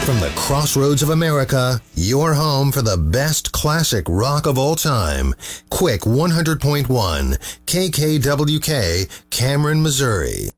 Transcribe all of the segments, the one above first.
From the crossroads of America, your home for the best classic rock of all time. Quick 100.1 KKWK, Cameron, Missouri.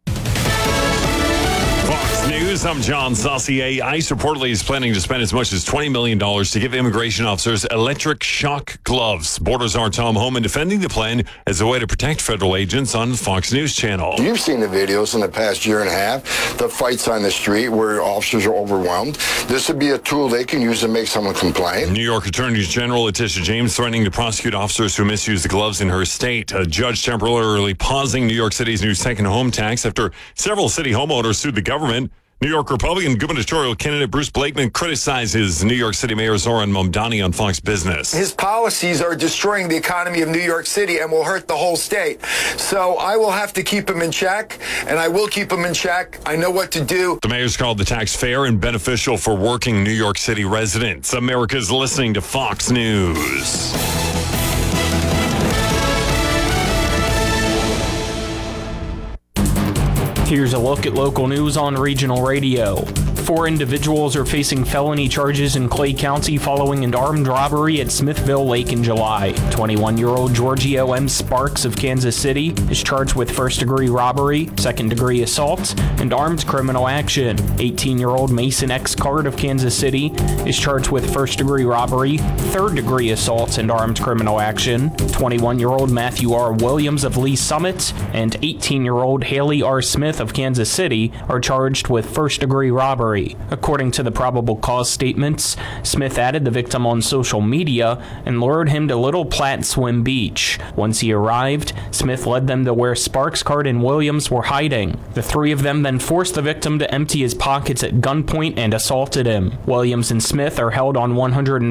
Fox News, I'm John Saucier. ICE reportedly is planning to spend as much as $20 million to give immigration officers electric shock gloves. Borders' Tom Homan defending the plan as a way to protect federal agents on Fox News Channel. You've seen the videos in the past year and a half, the fights on the street where officers are overwhelmed. This would be a tool they can use to make someone compliant. New York Attorney General Letitia James threatening to prosecute officers who misuse the gloves in her state. A judge temporarily pausing New York City's new second home tax after several city homeowners sued the government. New York Republican gubernatorial candidate Bruce Blakeman criticizes New York City Mayor Zoran Mamdani on Fox Business. His policies are destroying the economy of New York City and will hurt the whole state. So I will have to keep him in check, and I will keep him in check. I know what to do. The mayor's called the tax fair and beneficial for working New York City residents. America's listening to Fox News. Here's a look at local news on Regional Radio. 4 individuals are facing felony charges in Clay County following an armed robbery at Smithville Lake in July. 21-year-old Giorgio M. Sparks of Kansas City is charged with first-degree robbery, second-degree assault, and armed criminal action. 18-year-old Mason X. Card of Kansas City is charged with first-degree robbery, third-degree assault, and armed criminal action. 21-year-old Matthew R. Williams of Lee Summit and 18-year-old Haley R. Smith of Kansas City are charged with first-degree robbery. According to the probable cause statements, Smith added the victim on social media and lured him to Little Platte Swim Beach. Once he arrived, Smith led them to where Sparks, Card, and Williams were hiding. The 3 of them then forced the victim to empty his pockets at gunpoint and assaulted him. Williams and Smith are held on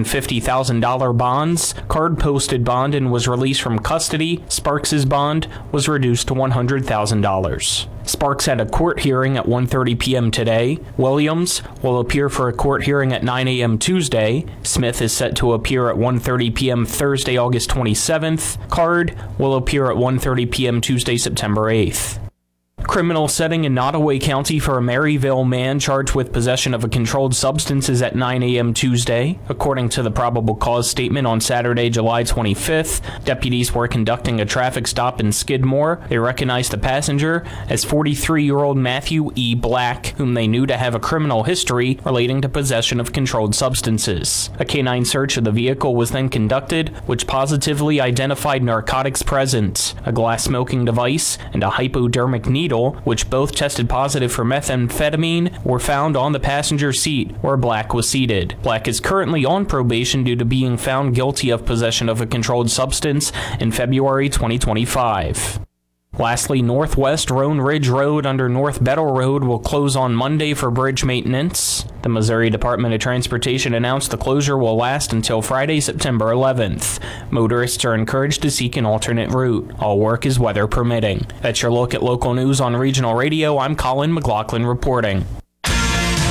$150,000 bonds. Card posted bond and was released from custody. Sparks' bond was reduced to $100,000. Sparks had a court hearing at 1:30 p.m. today. Williams will appear for a court hearing at 9 a.m. Tuesday. Smith is set to appear at 1:30 p.m. Thursday, August 27th. Card will appear at 1:30 p.m. Tuesday, September 8th. Criminal setting in Nottoway County for a Maryville man charged with possession of a controlled substance is at 9 a.m. Tuesday. According to the probable cause statement on Saturday, July 25th, deputies were conducting a traffic stop in Skidmore. They recognized the passenger as 43-year-old Matthew E. Black, whom they knew to have a criminal history relating to possession of controlled substances. A canine search of the vehicle was then conducted, which positively identified narcotics present, a glass smoking device, and a hypodermic needle, which both tested positive for methamphetamine, were found on the passenger seat where Black was seated. Black is currently on probation due to being found guilty of possession of a controlled substance in February 2025. Lastly, Northwest Roan Ridge Road under North Bettle Road will close on Monday for bridge maintenance. The Missouri Department of Transportation announced the closure will last until Friday, September 11th. Motorists are encouraged to seek an alternate route. All work is weather permitting. That's your look at local news on Regional Radio. I'm Colin McLaughlin reporting.